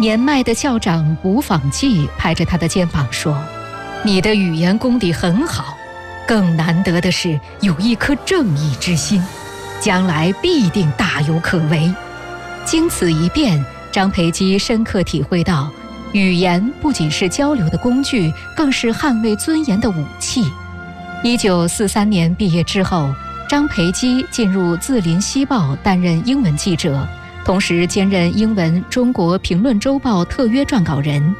年迈的校长卜访纪拍着他的肩膀说：“你的语言功底很好，更难得的是有一颗正义之心，将来必定大有可为。”经此一变，张培基深刻体会到，语言不仅是交流的工具，更是捍卫尊严的武器。1943年毕业之后，张培基进入《字林西报》担任英文记者，同时兼任英文《中国评论周报》特约撰稿人。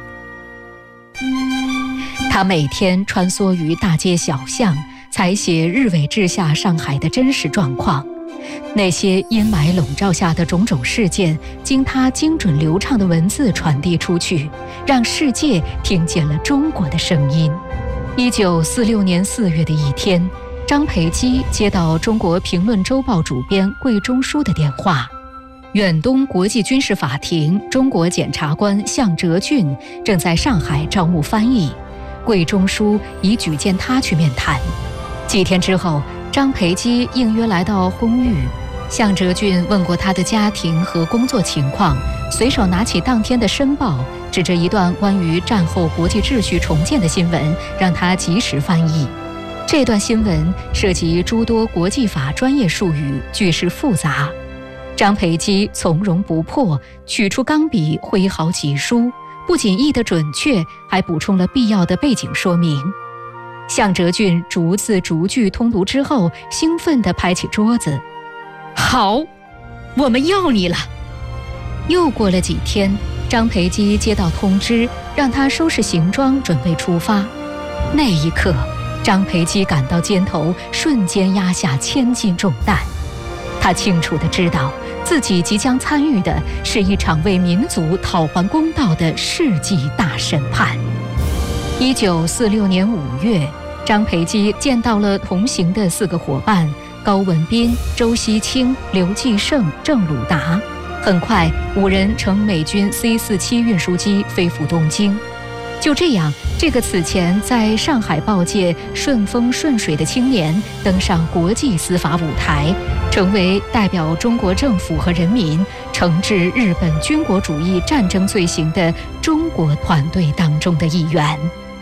他每天穿梭于大街小巷，采写日伪治下上海的真实状况。那些阴霾笼罩下的种种事件，经他精准流畅的文字传递出去，让世界听见了中国的声音。1946年4月的一天，张培基接到《中国评论周报》主编桂中书的电话，远东国际军事法庭中国检察官向哲俊正在上海招募翻译，桂中书已举荐他去面谈。几天之后，张培基应约来到烘寓，向哲俊问过他的家庭和工作情况，随手拿起当天的《申报》，指着一段关于战后国际秩序重建的新闻，让他及时翻译。这段新闻涉及诸多国际法专业术语，句式复杂。张培基从容不迫，取出钢笔，挥毫疾书，不仅译得准确，还补充了必要的背景说明。向哲俊逐字逐句通读之后，兴奋地拍起桌子：“好，我们要你了！”又过了几天，张培基接到通知，让他收拾行装，准备出发。那一刻，张培基感到肩头瞬间压下千斤重担。他清楚地知道，自己即将参与的是一场为民族讨还公道的世纪大审判。1946年5月，张培基见到了同行的4个伙伴：高文彬、周锡清、刘继胜、郑鲁达。很快，5人乘美军 C-47运输机飞赴东京。就这样，这个此前在上海报界顺风顺水的青年登上国际司法舞台，成为代表中国政府和人民惩治日本军国主义战争罪行的中国团队当中的一员。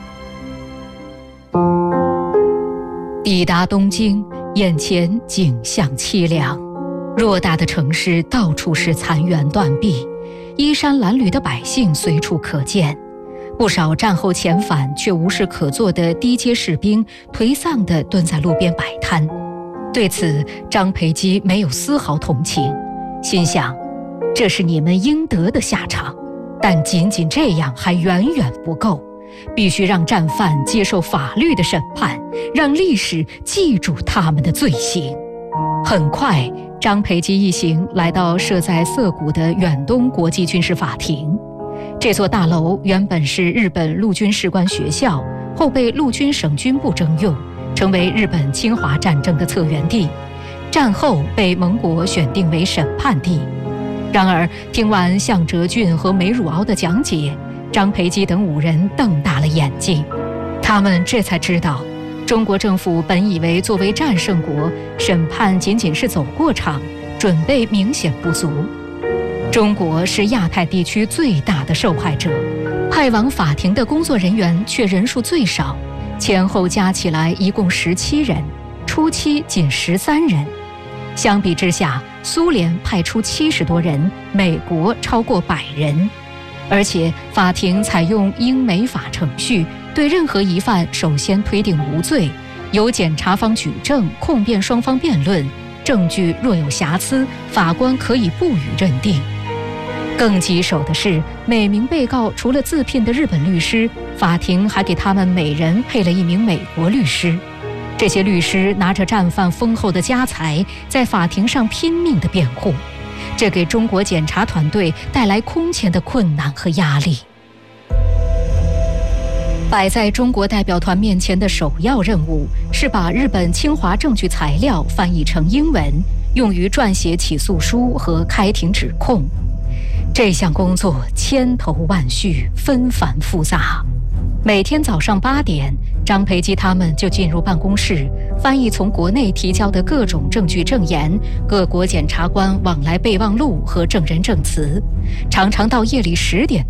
抵达东京，眼前景象凄凉，偌大的城市到处是残垣断壁，衣衫褴褛的百姓随处可见。不少战后遣返却无事可做的低阶士兵颓丧地蹲在路边摆摊。对此，张培基没有丝毫同情，心想：这是你们应得的下场，但仅仅这样还远远不够，必须让战犯接受法律的审判，让历史记住他们的罪行。很快，张培基一行来到设在涩谷的远东国际军事法庭。这座大楼原本是日本陆军士官学校，后被陆军省军部征用，成为日本侵华战争的策源地。战后被盟国选定为审判地。然而，听完向哲俊和梅汝敖的讲解，张培基等5人瞪大了眼睛。他们这才知道，中国政府本以为作为战胜国，审判仅仅是走过场，准备明显不足。中国是亚太地区最大的受害者，派往法庭的工作人员却人数最少，前后加起来一共17人，初期仅13人。相比之下，苏联派出70多人，美国超过100人。而且法庭采用英美法程序，对任何疑犯首先推定无罪，由检察方举证，控辩双方辩论，证据若有瑕疵，法官可以不予认定。更棘手的是，每名被告除了自聘的日本律师，法庭还给他们每人配了1名美国律师。这些律师拿着战犯丰厚的家财，在法庭上拼命地辩护，这给中国检察团队带来空前的困难和压力。摆在中国代表团面前的首要任务是把日本侵华证据材料翻译成英文，用于撰写起诉书和开庭指控。这项工作千头万绪，纷繁复杂。每天早上8点，张培基他们就进入办公室，翻译从国内提交的各种证据证言、各国检察官往来备忘录和证人证词，常常到夜里10点